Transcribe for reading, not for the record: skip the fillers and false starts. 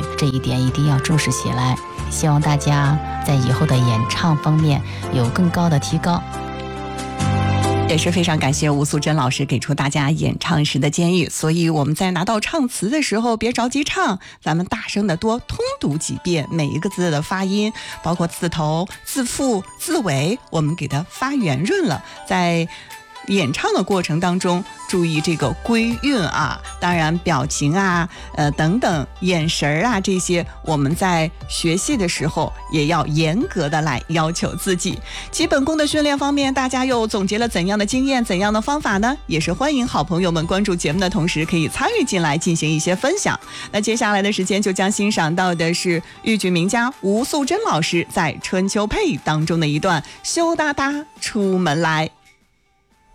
这一点一定要重视起来。希望大家在以后的演唱方面有更高的提高。 也是非常感谢吴素珍老师给出大家演唱时的建议，所以我们在拿到唱词的时候别着急唱，咱们大声的多通读几遍，每一个字的发音，包括字头、字腹、字尾，我们给它发圆润了，在演唱的过程当中注意这个归韵啊，当然表情啊等等眼神啊，这些我们在学戏的时候也要严格的来要求自己。基本功的训练方面，大家又总结了怎样的经验，怎样的方法呢？也是欢迎好朋友们关注节目的同时可以参与进来进行一些分享。那接下来的时间就将欣赏到的是豫剧名家吴素珍老师在《春秋配》当中的一段羞答答出门来。